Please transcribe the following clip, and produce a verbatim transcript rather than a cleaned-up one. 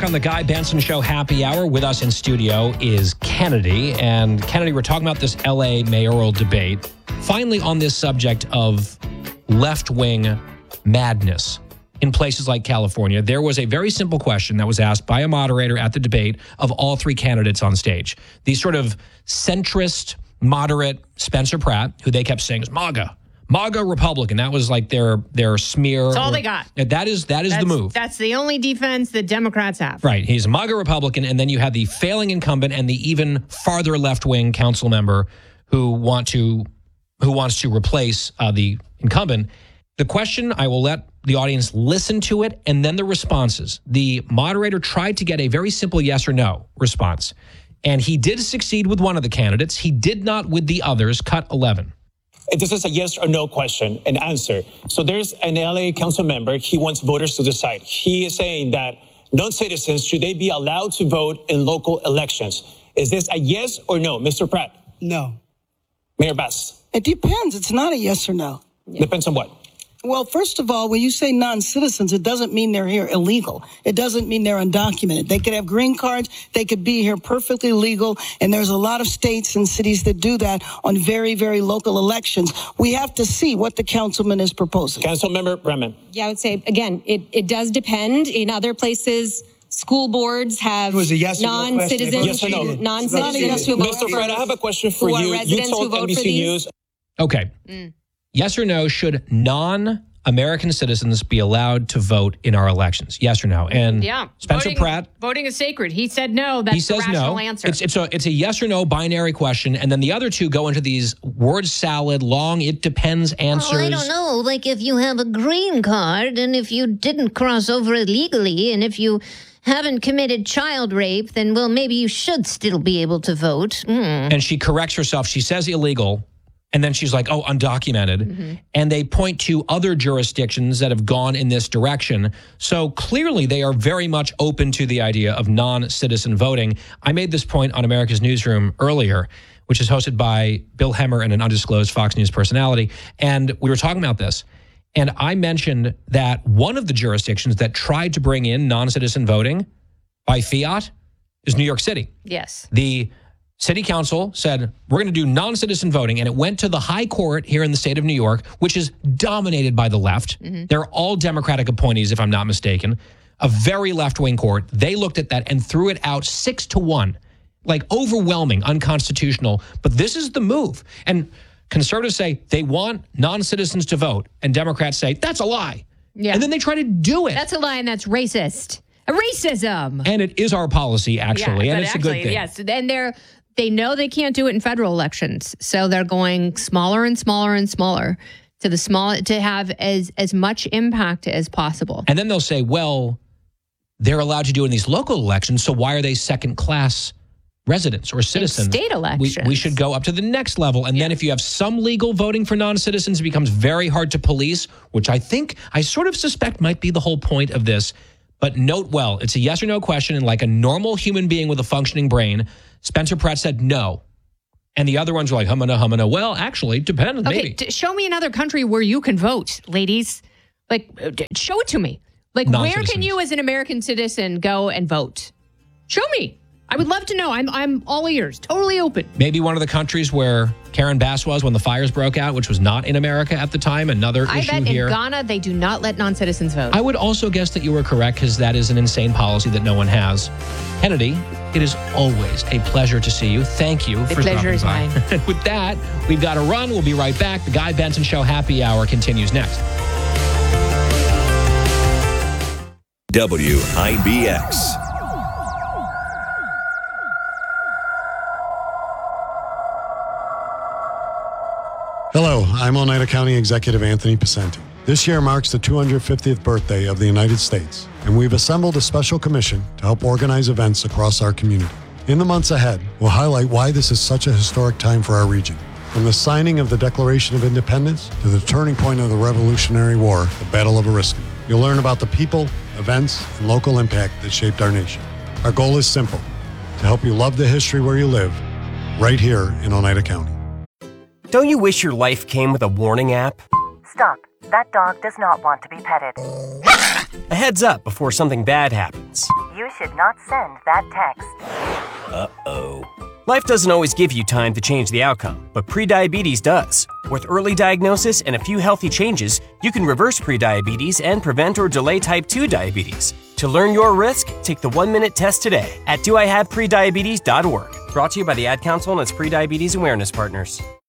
back on the Guy Benson Show Happy Hour. With us in studio is Kennedy. And Kennedy, we're talking about this L A mayoral debate. Finally, on this subject of left-wing madness in places like California, there was a very simple question that was asked by a moderator at the debate of all three candidates on stage. The sort of centrist, moderate Spencer Pratt, who they kept saying is MAGA. MAGA Republican. That was like their their smear. That's all they got. That is that is that's, the move. That's the only defense that Democrats have. Right. He's a MAGA Republican, and then you have the failing incumbent and the even farther left-wing council member who want to who wants to replace uh, the incumbent. The question, I will let the audience listen to it, and then the responses. The moderator tried to get a very simple yes or no response, and he did succeed with one of the candidates. He did not with the others. Cut eleven. This is a yes or no question and answer. So there's an L A council member. He wants voters to decide. He is saying that non-citizens, should they be allowed to vote in local elections? Is this a yes or no, Mister Pratt? No. Mayor Bass? It depends. It's not a yes or no. Depends on what? Well, first of all, when you say non-citizens, it doesn't mean they're here illegal. It doesn't mean they're undocumented. They could have green cards. They could be here perfectly legal. And there's a lot of states and cities that do that on very, very local elections. We have to see what the councilman is proposing. Councilmember Bremen. Yeah, I would say, again, it, it does depend. In other places, school boards have It was a yes or no non-citizens, Yes or no? non-citizens who vote Mister for, Pratt, I have a question for who are you. You residents who told vote N B for C these. News. Okay. Mm. Yes or no, should non-American citizens be allowed to vote in our elections? Yes or no? And Yeah. Spencer voting, Pratt, Voting is sacred. He said no. That's he says the rational no. answer. It's, it's, a, it's a yes or no binary question. And then the other two go into these word salad, long, it depends answers. Oh, I don't know. Like if you have a green card and if you didn't cross over illegally and if you haven't committed child rape, then, well, maybe you should still be able to vote. Mm. And she corrects herself. She says illegal. And then she's like, oh, undocumented. Mm-hmm. And they point to other jurisdictions that have gone in this direction. So clearly they are very much open to the idea of non-citizen voting. I made this point on America's Newsroom earlier, which is hosted by Bill Hemmer and an undisclosed Fox News personality. And we were talking about this. And I mentioned that one of the jurisdictions that tried to bring in non-citizen voting by fiat is New York City. Yes. The City Council said, we're going to do non-citizen voting, and it went to the high court here in the state of New York, which is dominated by the left. Mm-hmm. They're all Democratic appointees, if I'm not mistaken. A very left-wing court. They looked at that and threw it out six to one, like overwhelming, unconstitutional. But this is the move. And conservatives say they want non-citizens to vote, and Democrats say, that's a lie. Yeah. And then they try to do it. That's a lie, and that's racist. A racism. And it is our policy, actually, yeah, and it's actually, a good thing. Yes, and they're... They know they can't do it in federal elections, so they're going smaller and smaller and smaller to the small to have as as much impact as possible. And then they'll say, well, they're allowed to do it in these local elections, so why are they second class residents or citizens? In state elections. We, we should go up to the next level. And yeah. then if you have some legal voting for non-citizens, it becomes very hard to police, which I think, I sort of suspect might be the whole point of this. But note well, it's a yes or no question, and like a normal human being with a functioning brain, Spencer Pratt said no. And the other ones were like, humana, humana. Well, actually, depends, okay, maybe. T- show me another country where you can vote, ladies. Like, show it to me. Like, where can you as an American citizen go and vote? Show me. I would love to know. I'm I'm all ears, totally open. Maybe one of the countries where Karen Bass was when the fires broke out, which was not in America at the time. Another I issue bet here. in Ghana, they do not let non-citizens vote. I would also guess that you were correct because that is an insane policy that no one has. Kennedy, it is always a pleasure to see you. Thank you the for pleasure dropping is by. mine. And with that, we've got to run. We'll be right back. The Guy Benson Show Happy Hour continues next. W I B X. Hello, I'm Oneida County Executive Anthony Picenti. This year marks the two hundred fiftieth birthday of the United States, and we've assembled a special commission to help organize events across our community. In the months ahead, we'll highlight why this is such a historic time for our region. From the signing of the Declaration of Independence to the turning point of the Revolutionary War, the Battle of Oriskany. You'll learn about the people, events, and local impact that shaped our nation. Our goal is simple, to help you love the history where you live, right here in Oneida County. Don't you wish your life came with a warning app? Stop. That dog does not want to be petted. A heads up before something bad happens. You should not send that text. Uh-oh. Life doesn't always give you time to change the outcome, but prediabetes does. With early diagnosis and a few healthy changes, you can reverse prediabetes and prevent or delay type two diabetes. To learn your risk, take the one-minute test today at do I have prediabetes dot org. Brought to you by the Ad Council and its prediabetes awareness partners.